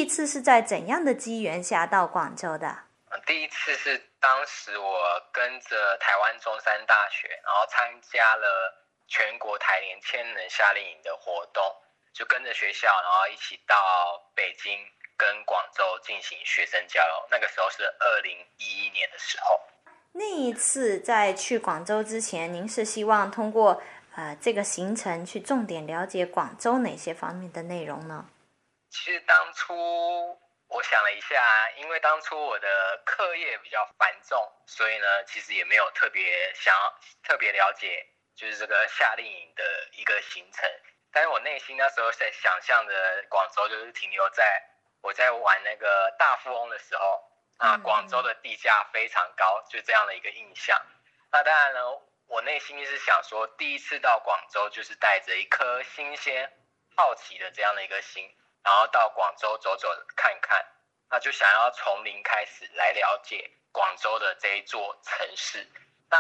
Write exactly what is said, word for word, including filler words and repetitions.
一次是在怎样的机缘下到广州的？ 第一次是当时我跟着台湾中山大学，然后参加了全国台联千人夏令营的活动，就跟着学校，然后一起到北京跟广州进行学生交流。那个时候是二零一一年的时候。 那一次在去广州之前，您是希望通过呃这个行程去重点了解广州哪些方面的内容呢？ 其实当初我想了一下，因为当初我的课业比较繁重，所以呢，其实也没有特别想要特别了解，就是这个夏令营的一个行程。但是我内心那时候在想象的广州，就是停留在我在玩那个大富翁的时候啊，广州的地价非常高，就这样的一个印象。那当然呢，我内心是想说，第一次到广州，就是带着一颗新鲜、好奇的这样的一个心。然后到广州走走看看，那就想要从零开始来了解广州的这一座城市。